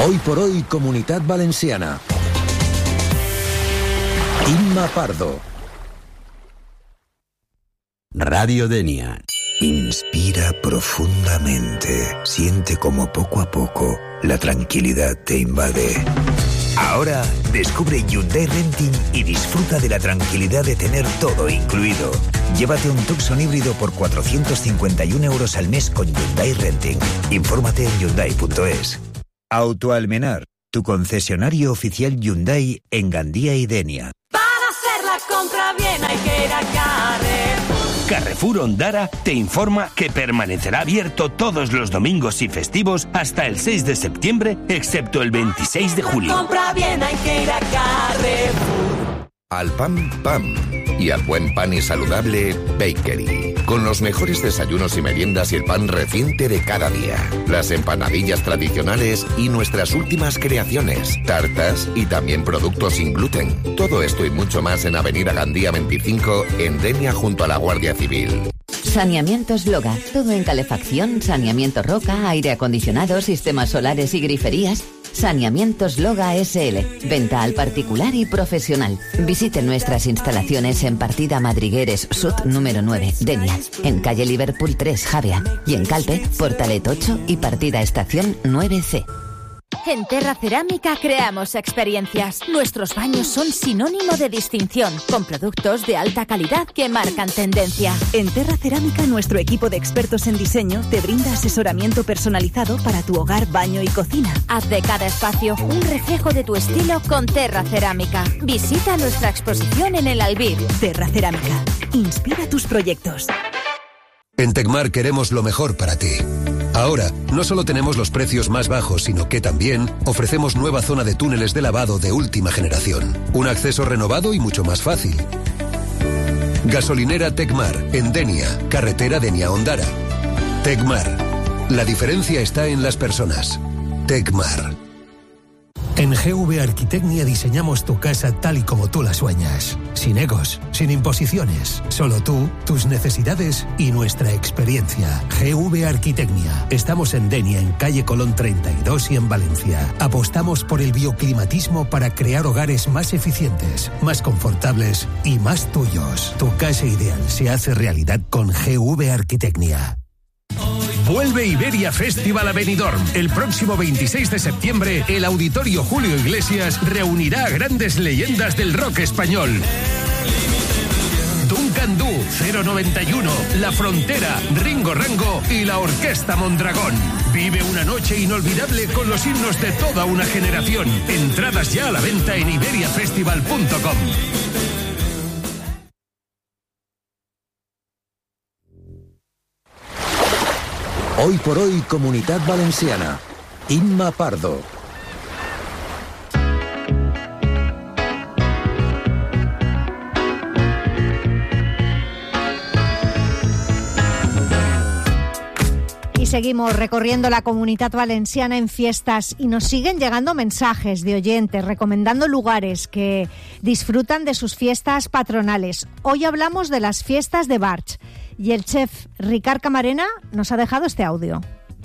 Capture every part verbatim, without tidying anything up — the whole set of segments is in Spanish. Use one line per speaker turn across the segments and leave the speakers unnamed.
Hoy por hoy, Comunitat Valenciana. Imma Pardo.
Radio Denia.
Inspira profundamente. Siente como poco a poco la tranquilidad te invade. Ahora descubre Hyundai Renting y disfruta de la tranquilidad de tener todo incluido. Llévate un Tucson híbrido por cuatrocientos cincuenta y un euros al mes con Hyundai Renting. Infórmate en hyundai punto es. Autoalmenar, tu concesionario oficial Hyundai en Gandía y Denia.
Para hacer la compra bien hay que ir a Carrefour.
Carrefour Ondara te informa que permanecerá abierto todos los domingos y festivos hasta el seis de septiembre, excepto el veintiséis de julio.
Compra bien hay que ir a Carrefour.
Al pan, pan. Y al buen pan y saludable, Bakery. Con los mejores desayunos y meriendas y el pan reciente de cada día. Las empanadillas tradicionales y nuestras últimas creaciones. Tartas y también productos sin gluten. Todo esto y mucho más en Avenida Gandía veinticinco, en Denia, junto a la Guardia Civil.
Saneamientos Loga. Todo en calefacción, saneamiento roca, aire acondicionado, sistemas solares y griferías. Saneamientos Loga S L. Venta al particular y profesional. Visite nuestras instalaciones en Partida Madrigueres Sud número nueve, Denia, en calle Liverpool tres, Javea, y en Calpe, Portalet ocho y Partida Estación nueve C.
En Terra Cerámica creamos experiencias. Nuestros baños son sinónimo de distinción, con productos de alta calidad que marcan tendencia.
En Terra Cerámica, nuestro equipo de expertos en diseño te brinda asesoramiento personalizado para tu hogar, baño y cocina.
Haz de cada espacio un reflejo de tu estilo con Terra Cerámica. Visita nuestra exposición en el Albir.
Terra Cerámica. Inspira tus proyectos.
En Tecmar queremos lo mejor para ti. Ahora, no solo tenemos los precios más bajos, sino que también ofrecemos nueva zona de túneles de lavado de última generación. Un acceso renovado y mucho más fácil. Gasolinera Tecmar, en Denia, carretera Denia-Ondara. Tecmar. La diferencia está en las personas. Tecmar.
En G V Arquitecnia diseñamos tu casa tal y como tú la sueñas. Sin egos, sin imposiciones. Solo tú, tus necesidades y nuestra experiencia. G V Arquitecnia. Estamos en Denia, en calle Colón treinta y dos y en Valencia. Apostamos por el bioclimatismo para crear hogares más eficientes, más confortables y más tuyos. Tu casa ideal se hace realidad con G V Arquitecnia.
Vuelve Iberia Festival a Benidorm. El próximo veintiséis de septiembre, el Auditorio Julio Iglesias reunirá a grandes leyendas del rock español. Duncan Du, cero noventa y uno, La Frontera, Ringo Rango y la Orquesta Mondragón. Vive una noche inolvidable con los himnos de toda una generación. Entradas ya a la venta en iberia festival punto com.
Hoy por hoy, Comunitat Valenciana. Imma Pardo.
Y seguimos recorriendo la Comunitat Valenciana en fiestas y nos siguen llegando mensajes de oyentes recomendando lugares que disfrutan de sus fiestas patronales. Hoy hablamos de las fiestas de Barx. Y el chef Ricard Camarena nos ha dejado este audio.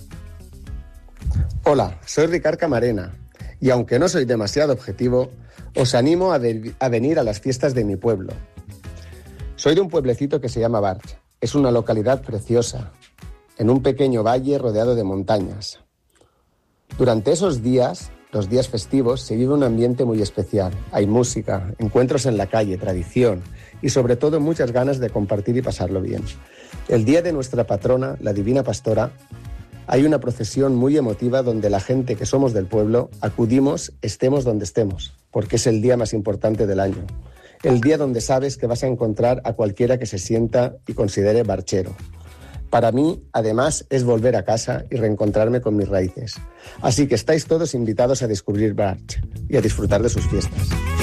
Hola, soy Ricard Camarena y aunque no soy demasiado objetivo, os animo a, de- a venir a las fiestas de mi pueblo. Soy de un pueblecito que se llama Barx. Es una localidad preciosa, en un pequeño valle rodeado de montañas. Durante esos días, los días festivos, se vive un ambiente muy especial. Hay música, encuentros en la calle, tradición y sobre todo muchas ganas de compartir y pasarlo bien. El día de nuestra patrona, la Divina Pastora, hay una procesión muy emotiva donde la gente que somos del pueblo acudimos, estemos donde estemos, porque es el día más importante del año. El día donde sabes que vas a encontrar a cualquiera que se sienta y considere barchero. Para mí, además, es volver a casa y reencontrarme con mis raíces. Así que estáis todos invitados a descubrir Barx y a disfrutar de sus fiestas.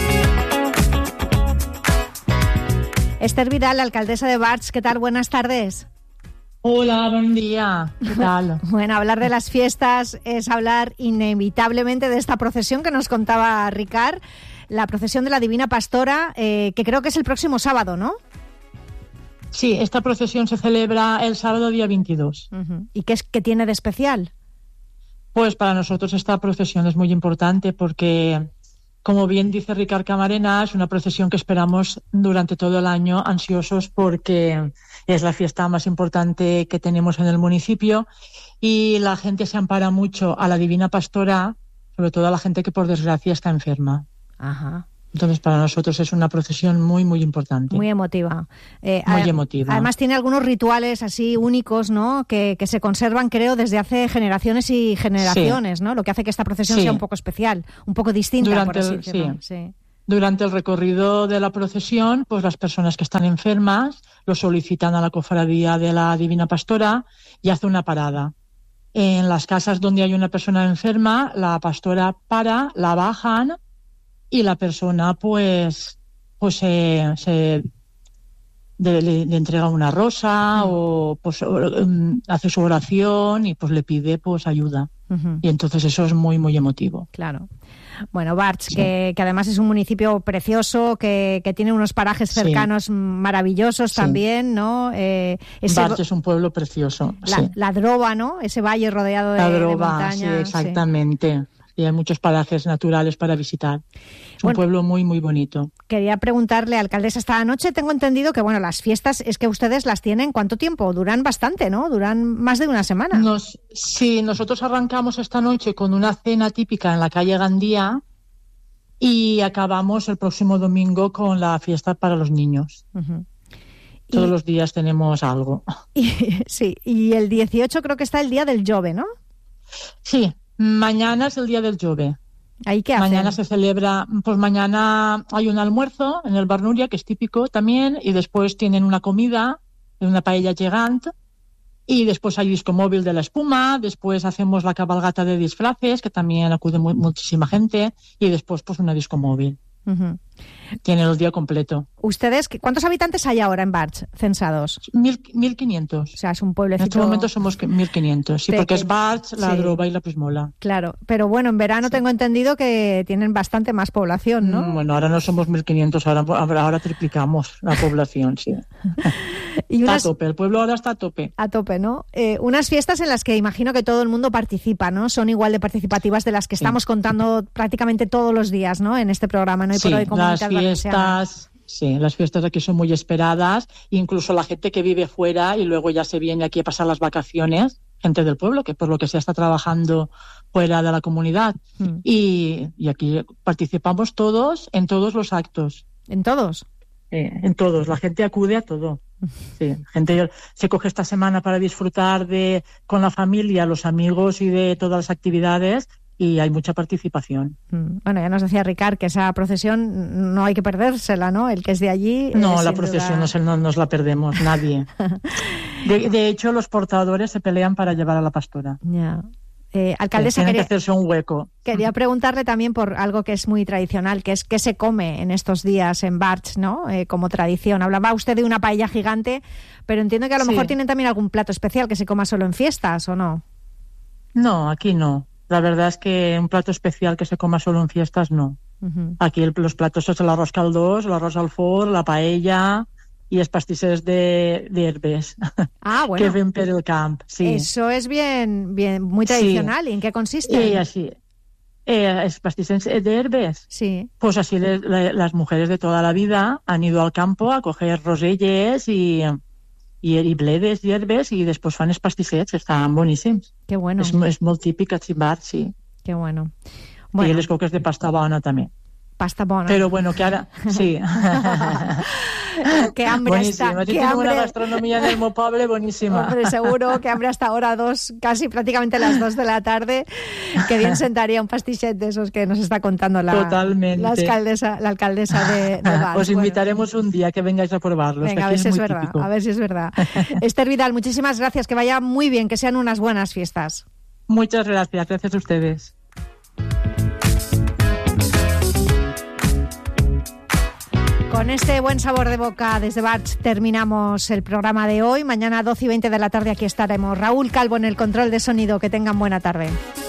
Esther Vidal, alcaldesa de Barx, ¿qué tal? Buenas tardes.
Hola, buen día. ¿Qué tal?
Bueno, hablar de las fiestas es hablar inevitablemente de esta procesión que nos contaba Ricard, la procesión de la Divina Pastora, eh, que creo que es el próximo sábado, ¿no?
Sí, esta procesión se celebra el sábado día veintidós.
Uh-huh. ¿Y qué es qué tiene de especial?
Pues para nosotros esta procesión es muy importante porque, como bien dice Ricard Camarena, es una procesión que esperamos durante todo el año, ansiosos porque es la fiesta más importante que tenemos en el municipio y la gente se ampara mucho a la Divina Pastora, sobre todo a la gente que por desgracia está enferma.
Ajá.
Entonces para nosotros es una procesión muy, muy importante.
Muy emotiva. Eh,
muy
a,
emotiva.
Además tiene algunos rituales así únicos, ¿no? Que, que se conservan, creo, desde hace generaciones y generaciones, sí. ¿no? Lo que hace que esta procesión sí. sea un poco especial, un poco distinta,
Durante
por así
el,
decirlo.
Sí.
Sí.
Durante el recorrido de la procesión, pues las personas que están enfermas lo solicitan a la cofradía de la Divina Pastora y hace una parada. En las casas donde hay una persona enferma, la pastora para, la bajan y la persona pues pues se, se de, le, le entrega una rosa mm. o pues um, hace su oración y pues le pide pues ayuda. Uh-huh. Y entonces eso es muy muy emotivo.
Claro. Bueno, Barch, sí. que, que además es un municipio precioso, que, que tiene unos parajes cercanos sí. maravillosos sí. también, ¿no? Eh, ese,
Barch es un pueblo precioso.
La,
sí.
la Droba, ¿no? Ese valle rodeado de,
la Droba,
de montañas.
Sí, exactamente. Sí. Y hay muchos parajes naturales para visitar. Es un bueno, pueblo muy, muy bonito.
Quería preguntarle, alcaldesa, esta noche tengo entendido que, bueno, las fiestas es que ustedes las tienen, ¿cuánto tiempo? Duran bastante, ¿no? Duran más de una semana.
Nos, sí, nosotros arrancamos esta noche con una cena típica en la calle Gandía y acabamos el próximo domingo con la fiesta para los niños. Uh-huh. Todos y, los días tenemos algo.
Y, sí, y el dieciocho creo que está el día del Jove, ¿no?
Sí. Mañana es el día del Jove.
¿Ahí qué hacen?
Mañana se celebra, pues mañana hay un almuerzo en el Bar Núria, que es típico también, y después tienen una comida, una paella gigante, y después hay disco móvil de la espuma, después hacemos la cabalgata de disfraces, que también acude muy, muchísima gente, y después pues una disco móvil. Uh-huh. Tiene el día completo.
¿Ustedes, cuántos habitantes hay ahora en Barch censados?
Mil, mil quinientos.
O sea, es un pueblecito.
En este momento somos mil quinientos, sí, porque es Barch, la sí. Droba y la Prismola.
Claro, pero bueno, en verano sí. tengo entendido que tienen bastante más población, ¿no?
Mm, bueno, ahora no somos mil quinientos, ahora, ahora triplicamos la población, sí. Y unas... Está a tope, el pueblo ahora está a tope.
A tope, ¿no? Eh, unas fiestas en las que imagino que todo el mundo participa, ¿no? Son igual de participativas de las que estamos sí. contando prácticamente todos los días, ¿no? En este programa, ¿no? Y
sí,
por hoy Comunidad
Valenciana. Fiestas, sí, las fiestas aquí son muy esperadas, incluso la gente que vive fuera y luego ya se viene aquí a pasar las vacaciones, gente del pueblo que por lo que sea está trabajando fuera de la comunidad. Mm. Y, y aquí participamos todos en todos los actos.
¿En todos?
Sí, en todos, la gente acude a todo. Sí, gente se coge esta semana para disfrutar de con la familia, los amigos y de todas las actividades. Y hay mucha participación.
Bueno, ya nos decía Ricard que esa procesión no hay que perdérsela, ¿no? El que es de allí...
No,
eh,
la procesión
duda...
no, no nos la perdemos, nadie. de, de hecho, los portadores se pelean para llevar a la pastora.
Ya. Eh, alcaldesa,
Tienen
quería,
que hacerse un hueco.
Quería preguntarle también por algo que es muy tradicional, que es qué se come en estos días en Barch, ¿no? Eh, como tradición. Hablaba usted de una paella gigante, pero entiendo que a lo sí. mejor tienen también algún plato especial que se coma solo en fiestas, ¿o no?
No, aquí no. La verdad es que un plato especial que se coma solo en fiestas, no. Uh-huh. Aquí el, los platos son el arroz caldós, el arroz al forn, la paella y els pastissers de, de herbes.
Ah, bueno.
Que ven per el camp, sí.
Eso es bien, bien muy tradicional. Sí. ¿Y en qué consiste?
Y así, eh, els pastissers de herbes.
Sí.
Pues así le, le, las mujeres de toda la vida han ido al campo a coger roselles y... I, i bledes, i herbes, i després fan els pastissets, estan boníssims.
Que bueno.
És, és molt típic a Ximbart, sí.
Que bueno.
bueno. I les coques de pasta bona, també.
Pasta bona.
Pero bueno, que ara... Sí.
Qué hambre
buenísima.
está.
Yo tengo hambre... una gastronomía en el meu poble buenísima.
Hombre, seguro que hambre hasta ahora dos, casi prácticamente las dos de la tarde. Que bien sentaría un pastichet de esos que nos está contando la,
Totalmente.
la alcaldesa, la alcaldesa de, de Barch.
Os invitaremos bueno. un día que vengáis a probarlos.
Venga, a ver si es, es verdad. Típico. A ver si es verdad. Esther Vidal, muchísimas gracias. Que vaya muy bien, que sean unas buenas fiestas.
Muchas gracias. Gracias a ustedes.
Con este buen sabor de boca desde Barch terminamos el programa de hoy. Mañana a doce y veinte de la tarde aquí estaremos. Raúl Calvo en el control de sonido. Que tengan buena tarde.